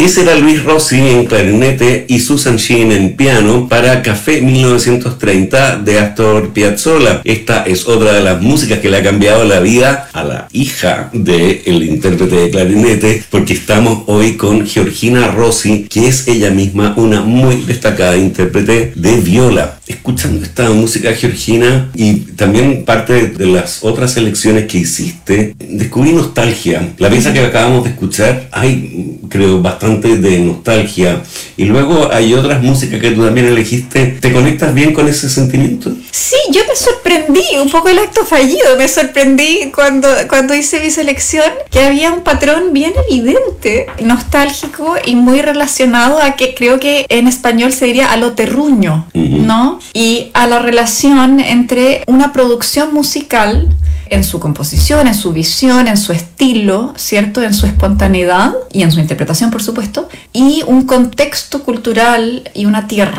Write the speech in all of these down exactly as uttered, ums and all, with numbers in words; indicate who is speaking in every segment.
Speaker 1: Ese era Luis Rossi en clarinete y Susan Sheen en piano para Café mil novecientos treinta de Astor Piazzolla. Esta es otra de las músicas que le ha cambiado la vida a la hija del intérprete de clarinete, porque estamos hoy con Georgina Rossi, que es ella misma una muy destacada intérprete de viola. Escuchando esta música, Georgina, y también parte de las otras selecciones que hiciste, descubrí nostalgia. La pieza que acabamos de escuchar, hay, creo, bastante de nostalgia. Y luego hay otras músicas que tú también elegiste. ¿Te conectas bien con ese sentimiento?
Speaker 2: Sí, yo me sorprendí, un poco el acto fallido. Me sorprendí cuando, cuando hice mi selección, que había un patrón bien evidente, nostálgico y muy relacionado a que creo que en español se diría a lo terruño, uh-huh. ¿no? Y a la relación entre una producción musical en su composición, en su visión, en su estilo, ¿cierto? En su espontaneidad y en su interpretación, por supuesto, y un contexto cultural y una tierra.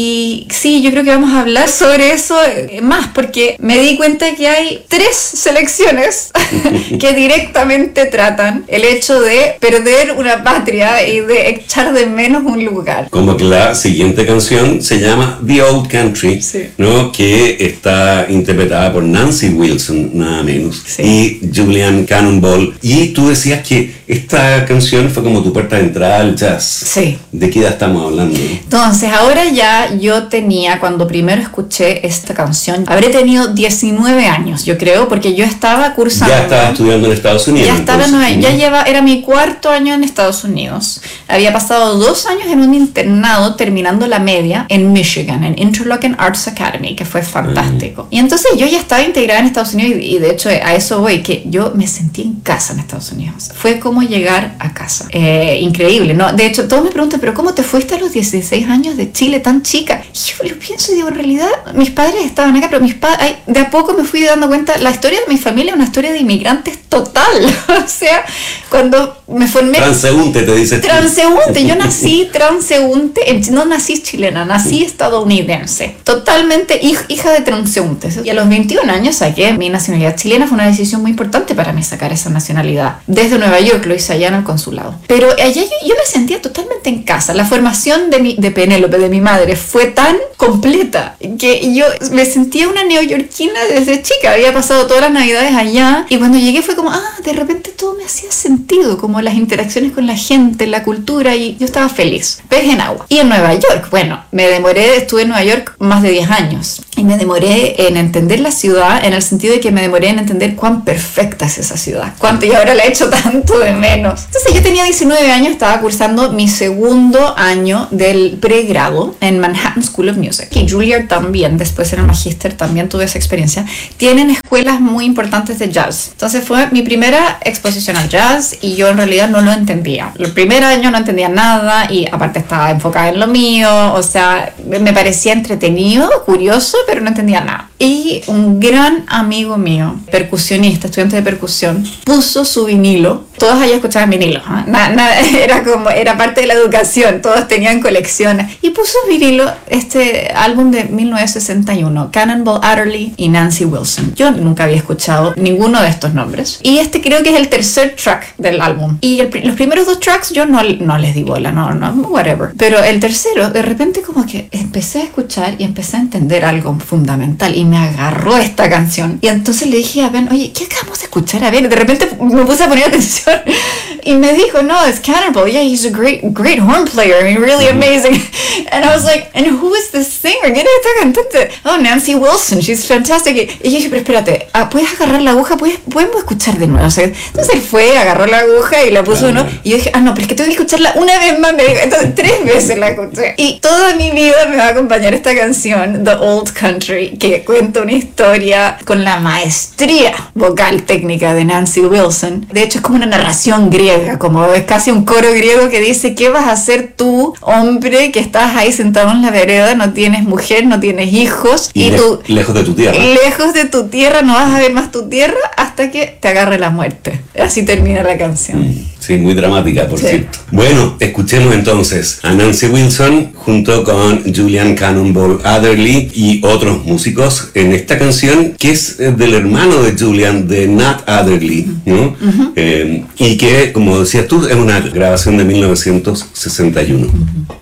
Speaker 2: Y sí, yo creo que vamos a hablar sobre eso más, porque me di cuenta que hay tres selecciones que directamente tratan el hecho de perder una patria y de echar de menos un lugar.
Speaker 1: Como que la siguiente canción se llama The Old Country, sí. ¿no? Que está interpretada por Nancy Wilson, nada menos, sí. y Julian Cannonball. Y tú decías que esta canción fue como tu puerta de entrada al jazz.
Speaker 2: Sí.
Speaker 1: ¿De qué edad estamos hablando?
Speaker 2: Entonces, ahora ya yo tenía, cuando primero escuché esta canción, habré tenido diecinueve años, yo creo, porque yo estaba cursando.
Speaker 1: Ya estaba estudiando en Estados Unidos.
Speaker 2: Ya estaba,
Speaker 1: entonces,
Speaker 2: no, ya lleva, era mi cuarto año en Estados Unidos. Había pasado dos años en un internado terminando la media en Michigan, en Interlochen Arts Academy, que fue fantástico. Uh-huh. Y entonces yo ya estaba integrada en Estados Unidos y, y de hecho a eso voy, que yo me sentí en casa en Estados Unidos. Fue como llegar a casa. Eh, increíble, ¿no? De hecho, todos me preguntan, ¿pero cómo te fuiste a los dieciséis años de Chile tan chica? Y yo lo pienso y digo, en realidad, mis padres estaban acá, pero mis padres, de a poco me fui dando cuenta, la historia de mi familia es una historia de inmigrantes total. O sea, cuando me formé...
Speaker 1: Transeúnte, te dices.
Speaker 2: Transeúnte, yo nací transeúnte, no nací chilena, nací estadounidense. Totalmente hij- hija de transeúntes. Y a los veintiún años saqué mi nacionalidad chilena. Fue una decisión muy importante para mí sacar esa nacionalidad. Desde Nueva York, lo hice allá en el consulado. Pero allá yo, yo me sentía totalmente en casa. La formación de, mi, de Penélope, de mi madre, fue tan completa que yo me sentía una neoyorquina desde chica. Había pasado todas las navidades allá y cuando llegué fue como, ah, de repente todo me hacía sentido, como las interacciones con la gente, la cultura, y yo estaba feliz. Pez en agua. Y en Nueva York, bueno, me demoré, estuve en Nueva York más de diez años y me demoré en entender la ciudad, en el sentido de que me demoré en entender cuán perfecta es esa ciudad, cuánto y ahora la he hecho tanto de menos. Entonces yo tenía diecinueve años, estaba cursando mi segundo año del pregrado en Manhattan School of Music, y Juilliard también, después en el magíster también tuve esa experiencia. Tienen escuelas muy importantes de jazz. Entonces fue mi primera exposición al jazz y yo en realidad no lo entendía. El primer año no entendía nada y aparte estaba enfocada en lo mío, o sea, me parecía entretenido, curioso, pero no entendía nada. Y un gran amigo mío, percusionista, estudiante de percusión, puso su vinilo. Todos allá escuchaban vinilo, ¿eh? Nada, nada, era como, era parte de la educación, todos tenían colecciones. Y puso vinilo este álbum de mil novecientos sesenta y uno, Cannonball Adderley y Nancy Wilson. Yo nunca había escuchado ninguno de estos nombres. Y este creo que es el tercer track del álbum. Y el, los primeros dos tracks yo no, no les di bola, no, no, whatever. Pero el tercero, de repente como que empecé a escuchar y empecé a entender algo fundamental y me agarró esta canción. Y entonces le dije a Ben, oye, ¿qué acabamos de escuchar? A ver, de repente me puse a poner atención y me dijo, no, it's Cannonball. Yeah, he's a great, great horn player. I mean, really amazing. And I was like, and who is this singer? ¿Quién es esta cantante? Oh, Nancy Wilson, she's fantastic. Y yo dije, pero espérate, ¿puedes agarrar la aguja? ¿Puedes, ¿Podemos escuchar de nuevo? O sea, entonces él fue, agarró la aguja y la puso uno. Y yo dije, ah, no, pero es que tengo que escucharla una vez más. Me dijo, entonces tres veces la escuché. Y toda mi vida me va a acompañar esta canción, The Old Country, que cuenta una historia con la maestría vocal técnica de Nancy Wilson. De hecho, es como una narración griega, como es casi un coro griego que dice, ¿qué vas a hacer tú, hombre, que estás ahí sentado en la vereda, no tienes mujer, no tienes hijos, y,
Speaker 1: y le-
Speaker 2: tú,
Speaker 1: lejos de tu tierra.
Speaker 2: lejos de tu tierra, no vas a ver más tu tierra hasta que te agarre la muerte? Así termina la canción.
Speaker 1: Mm. Sí, muy dramática, por
Speaker 2: Sí.
Speaker 1: cierto. Bueno, escuchemos entonces a Nancy Wilson junto con Julian Cannonball Adderley y otros músicos en esta canción que es del hermano de Julian, de Nat Adderley, ¿no? Uh-huh. Eh, y que, como decías tú, es una grabación de mil novecientos sesenta y uno. Uh-huh.